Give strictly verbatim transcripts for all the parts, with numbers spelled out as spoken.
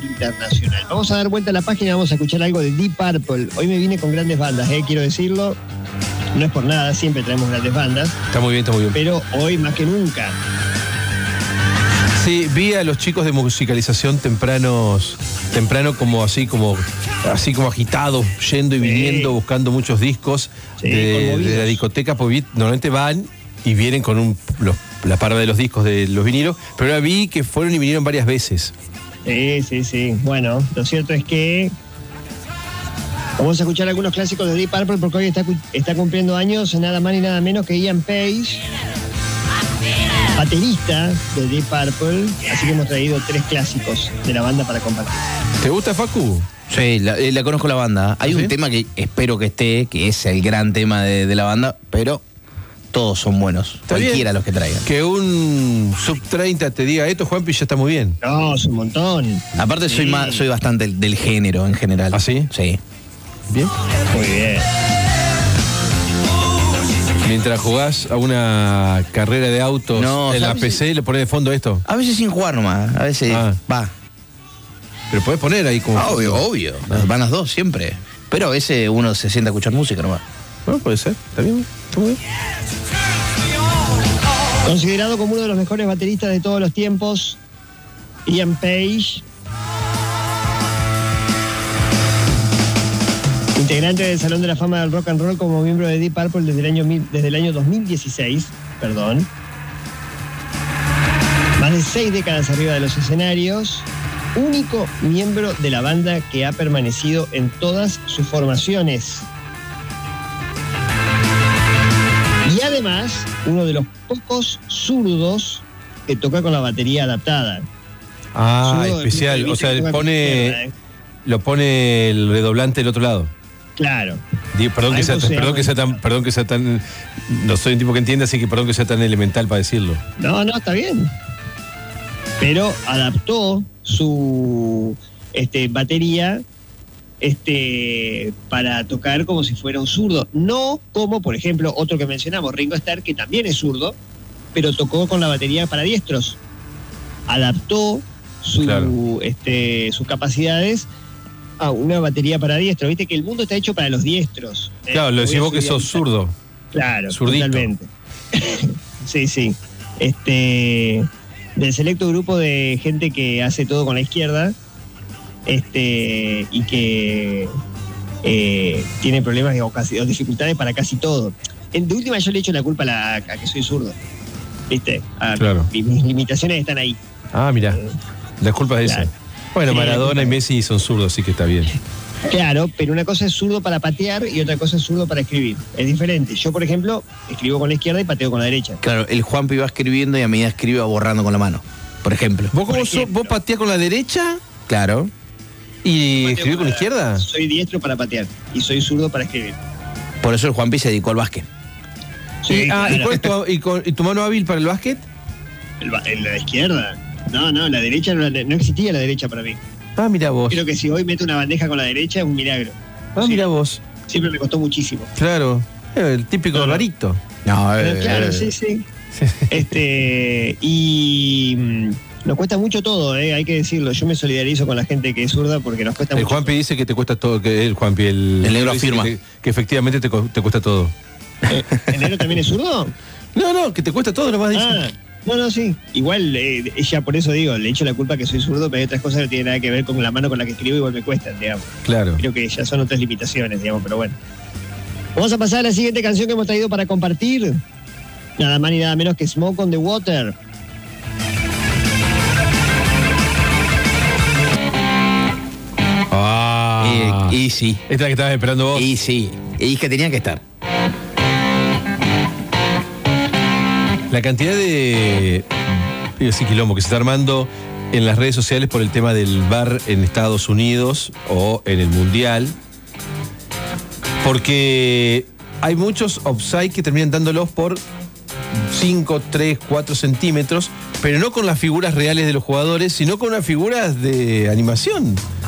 internacional. Vamos a dar vuelta a la página, vamos a escuchar algo de Deep Purple. Hoy me vine con grandes bandas, eh, quiero decirlo. No es por nada, siempre traemos grandes bandas. Está muy bien, está muy bien. Pero hoy más que nunca. Sí, vi a los chicos de musicalización tempranos, temprano como así, como así como agitados, yendo y Sí. viniendo, buscando muchos discos Sí, de, conmovidos. de la discoteca, porque normalmente van y vienen con un, los, la parva de los discos de los vinilos, pero ahora vi que fueron y vinieron varias veces. Sí, sí, sí. Bueno, lo cierto es que vamos a escuchar algunos clásicos de Deep Purple porque hoy está, está cumpliendo años nada más ni nada menos que Ian Page, baterista de Deep Purple, así que hemos traído tres clásicos de la banda para compartir. ¿Te gusta, Facu? Sí, la, eh, la conozco la banda. Hay ¿Sí? un tema que espero que esté, que es el gran tema de, de la banda, pero todos son buenos. Está Cualquiera bien. los que traigan. Que un sub treinta te diga esto, Juanpi, ya está muy bien. No, es un montón. Aparte soy Sí. más, soy bastante del, del género en general. ¿Ah, sí? Sí. Bien. Muy bien. Mientras jugás a una carrera de autos No, en la ¿sabes? P C, le pones de fondo esto. A veces sin jugar nomás, a veces Ah. va. Pero podés poner ahí como. Ah, obvio, obvio. Van las dos siempre. Pero a veces uno se sienta a escuchar música nomás. Bueno, puede ser. Está bien. Está muy bien. Considerado como uno de los mejores bateristas de todos los tiempos, Ian Page, integrante del Salón de la Fama del Rock and Roll como miembro de Deep Purple desde el año, mil- desde el año dos mil dieciséis, perdón. Más de seis décadas arriba de los escenarios, único miembro de la banda que ha permanecido en todas sus formaciones. Y además, uno de los pocos zurdos que toca con la batería adaptada. Ah, Zurdo, especial. viste O sea, que le toca con la pone, izquierda, ¿eh? lo pone el redoblante del otro lado. Claro. Di- Perdón que, Algo sea, se perdón, llama que sea tan, perdón que sea tan. No soy un tipo que entiende, así que perdón que sea tan elemental para decirlo. No, no, está bien. Pero adaptó su este, batería este, para tocar como si fuera un zurdo. No como, por ejemplo, otro que mencionamos, Ringo Starr, que también es zurdo, pero tocó con la batería para diestros. Adaptó su, Claro. este, sus capacidades a una batería para diestros. Viste que el mundo está hecho para los diestros. ¿eh? Claro, lo Voy decís a vos que subir sos ahí. zurdo. Claro, Zurdito. totalmente. Sí, sí. Este, del selecto grupo de gente que hace todo con la izquierda, este, y que eh, tiene problemas o, casi, o dificultades para casi todo. En, de última yo le echo la culpa a, la, a que soy zurdo. ¿Viste? A- Claro. mi- mis limitaciones están ahí. Ah, mira. La culpa es Claro. esa. Bueno, Sí, la Maradona culpa y es- Messi son zurdos, así que está bien. Claro, pero una cosa es zurdo para patear y otra cosa es zurdo para escribir. Es diferente. Yo, por ejemplo, escribo con la izquierda y pateo con la derecha. Claro, el Juanpi va escribiendo y a medida que escribe va borrando con la mano, por ejemplo. ¿Vos cómo Por sos? ejemplo. ¿Vos pateás con la derecha Claro. y Pateo escribís con la izquierda? Soy diestro para patear y soy zurdo para escribir. Por eso el Juanpi se dedicó al básquet. Sí, Y- ah, ¿y, claro. cuál es tu, y, con- y tu mano hábil para el básquet? El ba- en la izquierda. No, no, la derecha no, no existía la derecha para mí. Ah, mira vos. Creo que si hoy meto una bandeja con la derecha es un milagro. Ah, Sí. mira vos. Siempre me costó muchísimo. Claro. Eh, El típico No, no. rarito. No, Pero eh, claro, eh, sí, sí. Este, y mm, nos cuesta mucho todo, eh, hay que decirlo. Yo me solidarizo con la gente que es zurda porque nos cuesta El mucho. Juanpi dice que te cuesta todo, que el Juanpi, el, El negro dice afirma. Que, que efectivamente te, co- te cuesta todo. Eh, ¿El negro también es zurdo? No, no, que te cuesta todo, nomás dice. Ah, no, no, sí. Igual, eh, ella por eso digo, le echo la culpa que soy zurdo, pero hay otras cosas que no tienen nada que ver con la mano con la que escribo, igual me cuestan, digamos. Claro. Creo que ya son otras limitaciones, digamos, pero bueno. Vamos a pasar a la siguiente canción que hemos traído para compartir. Nada más ni nada menos que Smoke on the Water. Ah. y, y sí. Esta es la que estabas esperando vos. Y sí. Y que tenía que estar. La cantidad de iba a decir quilombo que se está armando en las redes sociales por el tema del V A R en Estados Unidos o en el Mundial. Porque hay muchos offside que terminan dándolos por cinco, tres, cuatro centímetros, pero no con las figuras reales de los jugadores, sino con unas figuras de animación.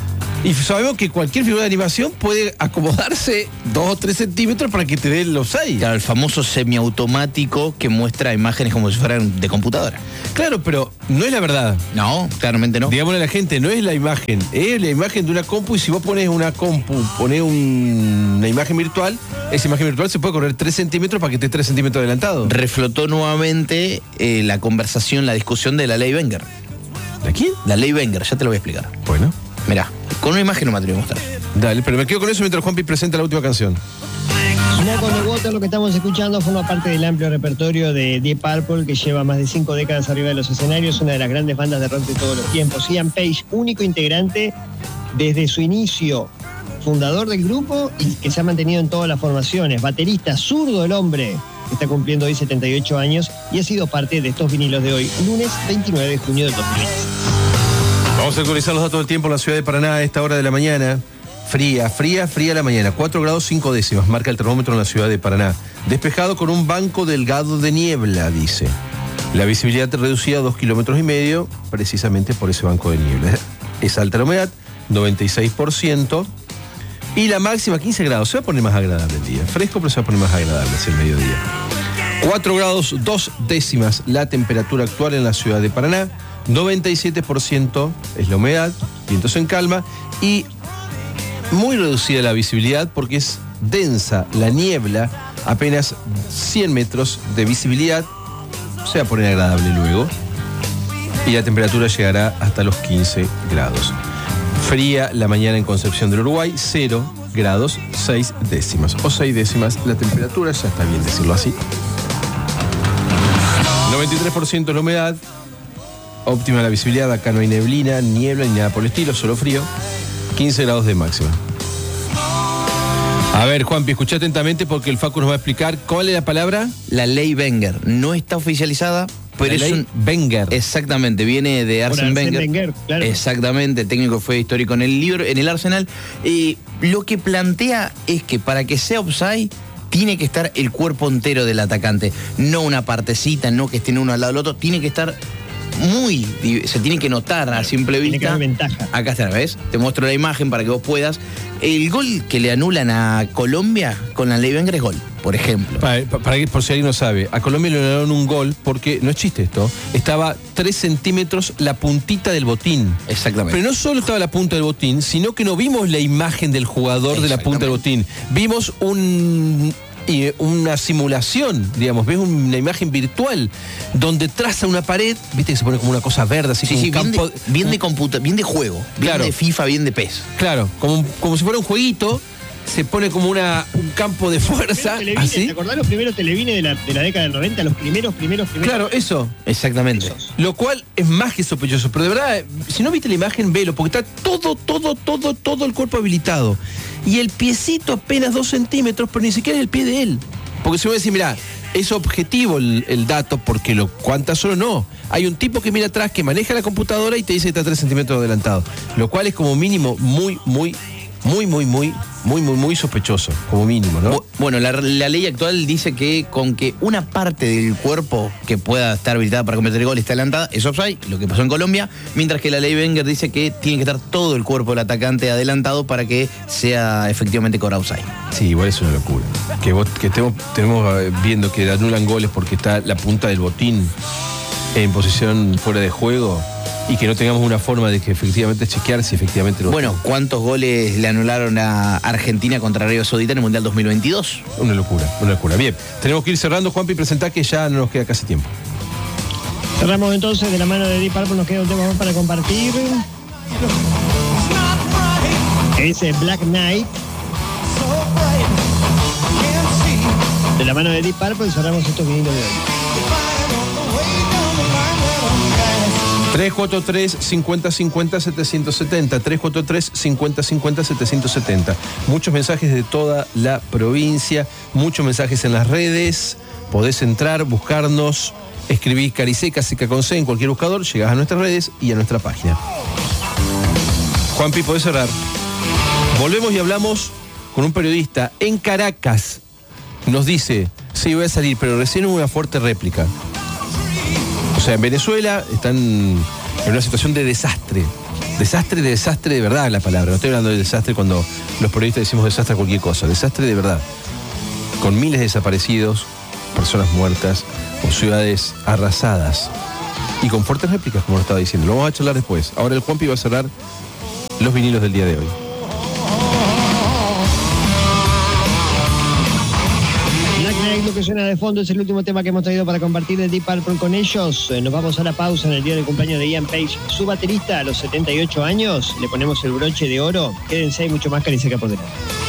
Y sabemos que cualquier figura de animación puede acomodarse dos o tres centímetros para que te dé el offside. Claro, el famoso semiautomático que muestra imágenes como si fueran de computadora. Claro, pero no es la verdad. No, claramente no. Digámosle a la gente, no es la imagen, es la imagen de una compu y si vos pones una compu, pones un- una imagen virtual, esa imagen virtual se puede correr tres centímetros para que esté tres centímetros adelantado. Reflotó nuevamente eh, la conversación, la discusión de la ley Wenger. ¿La quién? La ley Wenger, ya te lo voy a explicar. Bueno, Mirá, con una imagen no me atrevo a mostrar. dale, pero me quedo con eso mientras Juanpi presenta la última canción. Smoke on the Water, lo que estamos escuchando, forma parte del amplio repertorio de Deep Purple, que lleva más de cinco décadas arriba de los escenarios, una de las grandes bandas de rock de todos los tiempos. Ian Page, único integrante desde su inicio, fundador del grupo y que se ha mantenido en todas las formaciones. Baterista, zurdo el hombre, que está cumpliendo hoy setenta y ocho años y ha sido parte de estos vinilos de hoy, lunes veintinueve de junio del dos mil veinte. Vamos a actualizar los datos del tiempo en la ciudad de Paraná a esta hora de la mañana. Fría, fría, fría la mañana. cuatro grados cinco décimas marca el termómetro en la ciudad de Paraná. Despejado con un banco delgado de niebla, dice. La visibilidad reducida a dos kilómetros y medio, precisamente por ese banco de niebla. Es alta la humedad, noventa y seis por ciento. Y la máxima, quince grados. Se va a poner más agradable el día. Fresco, pero se va a poner más agradable hacia el mediodía. cuatro grados dos décimas la temperatura actual en la ciudad de Paraná. noventa y siete por ciento es la humedad, vientos en calma y muy reducida la visibilidad porque es densa la niebla, apenas cien metros de visibilidad, se va a poner agradable luego y la temperatura llegará hasta los quince grados. Fría la mañana en Concepción del Uruguay, cero grados seis décimas o seis décimas la temperatura, ya está bien decirlo así. noventa y tres por ciento la humedad. Óptima la visibilidad, acá no hay neblina, niebla ni nada por el estilo, solo frío. quince grados de máxima. A ver, Juanpi, escucha atentamente porque el Facu nos va a explicar cuál es la palabra. La ley Wenger no está oficializada, pero La es ley un... Wenger. Exactamente, viene de Por Arsène Arsène Wenger. Wenger, claro. Exactamente, el técnico fue histórico en el libro, en el Arsenal. Y lo que plantea es que para que sea offside tiene que estar el cuerpo entero del atacante, no una partecita, no que estén uno al lado del otro, tiene que estar muy, se tiene que notar a simple Tiene que vista. haber ventaja. Acá está, ¿ves? Te muestro la imagen para que vos puedas. El gol que le anulan a Colombia con la ley Wenger es gol, por ejemplo. Para, para que, por si alguien no sabe, a Colombia le dieron un gol porque, no es chiste esto, estaba tres centímetros la puntita del botín. Exactamente. Pero no solo estaba la punta del botín, sino que no vimos la imagen del jugador de la punta del botín. Vimos un... y una simulación, digamos, ves una imagen virtual donde traza una pared, viste que se pone como una cosa verde, así Sí, como sí, un bien, campo. de, bien de computa, bien de juego, bien Claro. de FIFA, bien de P E S. Claro, como, como si fuera un jueguito, se pone como una, un campo de fuerza, Televines, así. ¿te acordás los primeros televines de la, de la década del noventa? Los primeros, primeros, primeros. Claro, eso. Exactamente. Esos. Lo cual es más que sospechoso, pero de verdad, si no viste la imagen, velo, porque está todo, todo, todo, todo el cuerpo habilitado. Y el piecito apenas dos centímetros, pero ni siquiera es el pie de él. Porque si voy a decir, mira, es objetivo el, el dato, porque lo cuenta solo no. Hay un tipo que mira atrás, que maneja la computadora y te dice que está tres centímetros adelantado. Lo cual es como mínimo muy, muy, muy, muy, muy, muy, muy, muy sospechoso, como mínimo, ¿no? Bu- Bueno, la, la ley actual dice que con que una parte del cuerpo que pueda estar habilitada para cometer el gol está adelantada, es offside, lo que pasó en Colombia, mientras que la ley Wenger dice que tiene que estar todo el cuerpo del atacante adelantado para que sea efectivamente cobrado offside. Sí, igual es una locura. Que vos, que estemos, tenemos eh, viendo que anulan goles porque está la punta del botín en posición fuera de juego y que no tengamos una forma de que efectivamente chequear si efectivamente lo Bueno, ¿cuántos goles le anularon a Argentina contra Arabia Saudita en el Mundial dos mil veintidós? Una locura, una locura. Bien, tenemos que ir cerrando, Juanpi, y presentar que ya no nos queda casi tiempo. Cerramos entonces de la mano de Deep Purple, nos queda un tema más para compartir. Es eh, Black Knight. De la mano de Deep Purple cerramos estos vinilos de hoy. tres cuatro tres, cincuenta cincuenta, setecientos setenta, tres cuatro tres, cincuenta cincuenta, setecientos setenta. Muchos mensajes de toda la provincia, muchos mensajes en las redes. Podés entrar, buscarnos, escribís Cariseca, Seca con C en cualquier buscador, llegás a nuestras redes y a nuestra página. Juanpi, podés cerrar. Volvemos y hablamos con un periodista en Caracas. Nos dice, sí, voy a salir, pero recién hubo una fuerte réplica. O sea, en Venezuela están en una situación de desastre. Desastre de desastre de verdad la palabra. No estoy hablando de desastre cuando los periodistas decimos desastre a cualquier cosa. Desastre de verdad. Con miles de desaparecidos, personas muertas, o ciudades arrasadas. Y con fuertes réplicas, como lo estaba diciendo. Lo vamos a charlar después. Ahora el Juanpi va a cerrar los vinilos del día de hoy. Lo que suena de fondo es el último tema que hemos traído para compartir de Deep Purple con ellos. Eh, Nos vamos a la pausa en el día del cumpleaños de Ian Page, su baterista a los setenta y ocho años. Le ponemos el broche de oro. Quédense, hay mucho más Cariseca por delante.